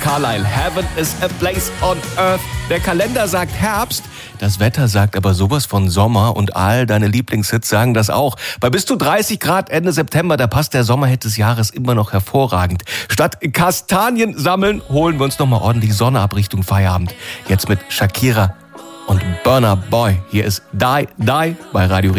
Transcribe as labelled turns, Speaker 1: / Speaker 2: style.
Speaker 1: Carlile. Heaven is a place on earth. Der Kalender sagt Herbst, das Wetter sagt aber sowas von Sommer und all deine Lieblingshits sagen das auch. Bei bis zu 30 Grad Ende September, da passt der Sommerhit des Jahres immer noch hervorragend. Statt Kastanien sammeln, holen wir uns nochmal ordentlich Sonne ab Richtung Feierabend. Jetzt mit Shakira und Burna Boy. Hier ist Die Die bei Radio